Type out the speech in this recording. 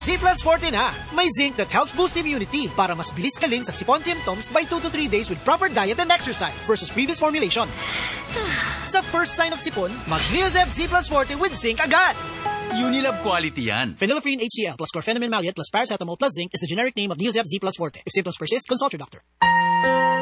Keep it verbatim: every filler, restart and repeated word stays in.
Z Plus Forte na. May zinc that helps boost immunity para mas bilis kaling sa sipon symptoms by two to three days with proper diet and exercise versus previous formulation. Sa first sign of sipon, mag-Neosep Z Plus Forte with zinc agad. Unilab quality yan. Phenylephrine H C L plus chlorpheniramine maleate plus paracetamol plus zinc is the generic name of Neosep Z Plus Forte. If symptoms persist, consult your doctor.